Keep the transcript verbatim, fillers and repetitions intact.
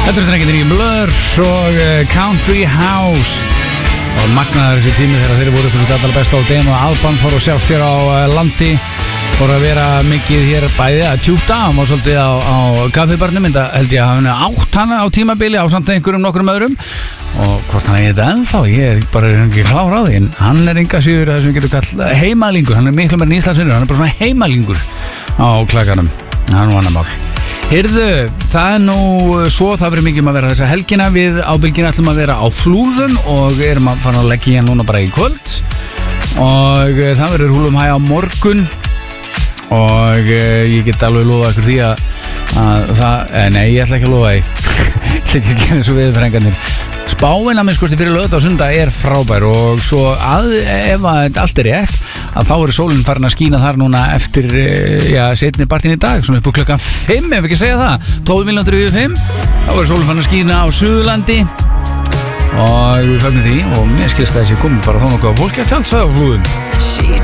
Þetta er drengirnir í Blur og uh, Country House. Og magnaður þessi tími þegar þeir voru upp þessi allra besta á demo. Alban fór að sjást hér á uh, landi. Fór að vera mikið hér bæði að tjúta. Hann var svolítið á, á kaffibarnum. Þetta held ég að hann átt hana á tímabili á samt einhverjum nokkrum öðrum. Og hvort hann er þetta ennþá, ég er bara ekki klár á því. En hann er enga síður það sem við getum kall heimalingur. Hann er miklu meira en Íslandsvinnur. Hann er bara svona heimalingur á klakanum. Hann var annar mál. Heyrðu, það er nú svo, það verður mikið um að vera þessa helgina. Við á Bylgjunni ætlum að vera á Flúðum og erum að fara að leggja hérna núna bara í kvöld. Og uh, það verður húlum hæ á morgun. Og uh, ég get alveg lofa ykkur því að, að það, eh, nei, ég ætla ekki að lofa því. Ég ætla ekki að gera eins og við frengarnir. Spáin að minnskosti fyrir lögða og sunda er frábær og svo að, ef að allt er rétt, að þá er sólinn farin að skína þar núna eftir, já, setni partinn í dag, svona upp á klukkan fimm, ef ekki segja það, tólf mínútur yfir fimm, þá er sólinn farin að skína á Suðurlandi og við fögnum því og mér skilst að þessi komum bara þá nokkuð á fólki að tjálsa á Flúðum.